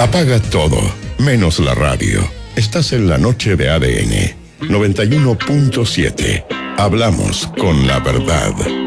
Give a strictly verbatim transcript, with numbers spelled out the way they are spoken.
Apaga todo, menos la radio. Estás en la noche de A D N noventa y uno punto siete. Hablamos con la verdad.